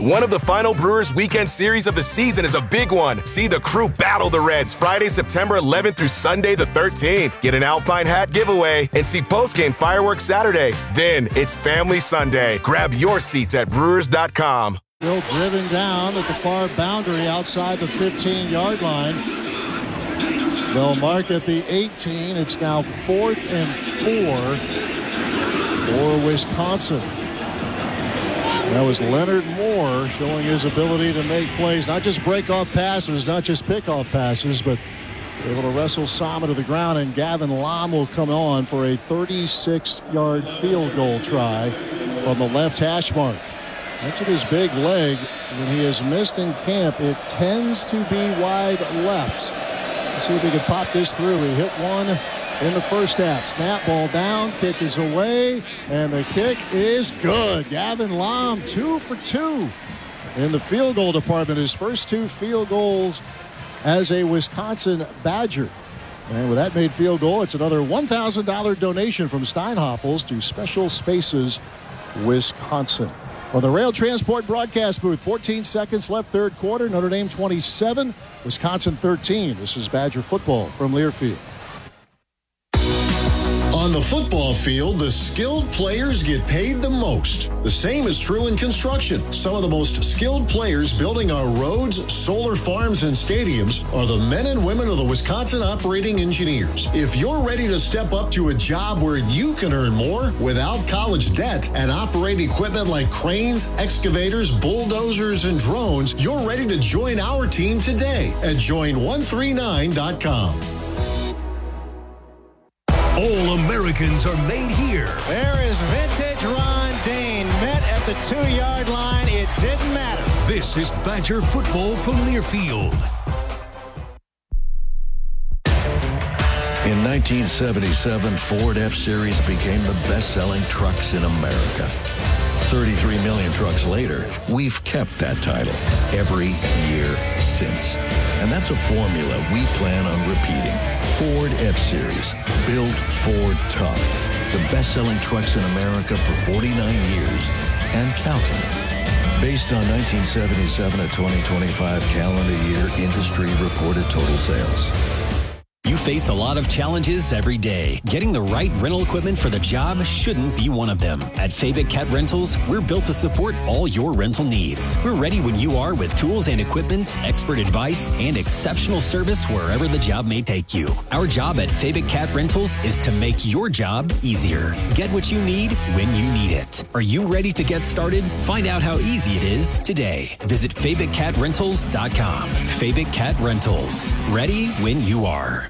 One of the final Brewers weekend series of the season is a big one. See the crew battle the Reds Friday, September 11th through Sunday the 13th. Get an Alpine hat giveaway and see postgame fireworks Saturday. Then it's Family Sunday. Grab your seats at Brewers.com. Still driven down at the far boundary outside the 15-yard line. They'll mark at the 18. It's now 4th and 4 for Wisconsin. That was Leonard Moore showing his ability to make plays, not just break-off passes, not just pick-off passes, but able to wrestle Sama to the ground, and Gavin Lom will come on for a 36-yard field goal try on the left hash mark. Mentioned his big leg. When he is missed in camp, it tends to be wide left. Let's see if he can pop this through. He hit one in the first half. Snap, ball down, kick is away, and the kick is good. Gavin Lom, 2 for 2 in the field goal department. His first 2 field goals as a Wisconsin Badger. And with that made field goal, it's another $1,000 donation from Steinhoffels to Special Spaces Wisconsin. On the Rail Transport broadcast booth, 14 seconds left, third quarter. Notre Dame 27, Wisconsin 13. This is Badger football from Learfield. On the football field, the skilled players get paid the most. The same is true in construction. Some of the most skilled players building our roads, solar farms, and stadiums are the men and women of the Wisconsin Operating Engineers. If you're ready to step up to a job where you can earn more without college debt and operate equipment like cranes, excavators, bulldozers, and drones, you're ready to join our team today at join139.com. All Americans are made here. There is vintage Ron Dane met at the 2-yard line. It didn't matter. This is Badger football from Learfield. In 1977, Ford F-Series became the best-selling trucks in America. 33 million trucks later, we've kept that title every year since. And that's a formula we plan on repeating. Ford F-Series, built Ford tough. The best-selling trucks in America for 49 years and counting. Based on 1977 to 2025 calendar year industry reported total sales. You face a lot of challenges every day. Getting the right rental equipment for the job shouldn't be one of them. At Fabic Cat Rentals, we're built to support all your rental needs. We're ready when you are with tools and equipment, expert advice, and exceptional service wherever the job may take you. Our job at Fabic Cat Rentals is to make your job easier. Get what you need when you need it. Are you ready to get started? Find out how easy it is today. Visit FabicCatRentals.com. Fabic Cat Rentals. Ready when you are.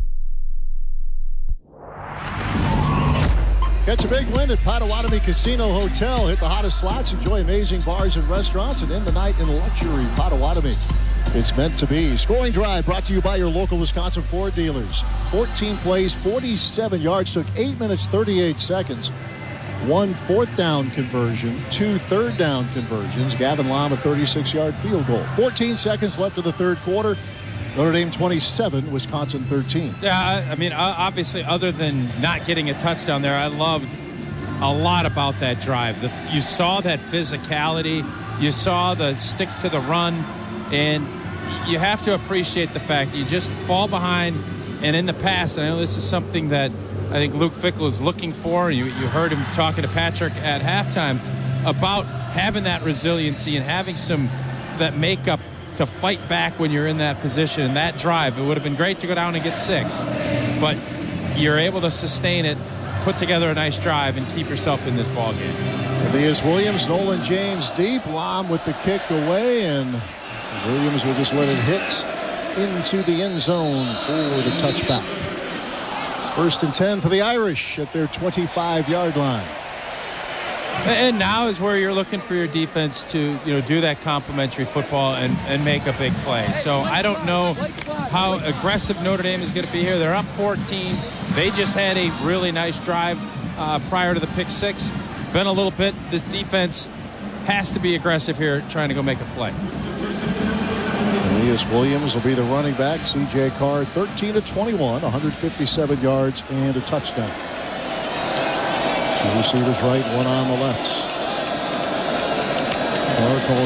Catch a big win at Potawatomi Casino Hotel. Hit the hottest slots, enjoy amazing bars and restaurants, and end the night in luxury. Potawatomi, it's meant to be. Scoring drive brought to you by your local Wisconsin Ford dealers. 14 plays, 47 yards, took 8 minutes, 38 seconds. 1 fourth down conversion, 2 third down conversions. Gavin Lom, a 36-yard field goal. 14 seconds left of the third quarter. Notre Dame 27, Wisconsin 13. Yeah, I mean, obviously, other than not getting a touchdown there, I loved a lot about that drive. You saw that physicality. You saw the stick to the run. And you have to appreciate the fact that you just fall behind. And in the past, I know this is something that I think Luke Fickell is looking for. You heard him talking to Patrick at halftime about having that resiliency and having that makeup to fight back when you're in that position. And that drive, it would have been great to go down and get 6, but you're able to sustain it, put together a nice drive, and keep yourself in this ball game. Tobias Williams, Nolan James deep. Lom with the kick away, and Williams will just let it hit into the end zone for the touchback. 1st and 10 for the Irish at their 25-yard line. And now is where you're looking for your defense to, do that complimentary football and make a big play. So I don't know how aggressive Notre Dame is going to be here. They're up 14. They just had a really nice drive prior to the pick 6. Been a little bit. This defense has to be aggressive here, trying to go make a play. Elias Williams will be the running back. C.J. Carr, 13 to 21, 157 yards and a touchdown. 2 receivers right, 1 on the left. Carr calls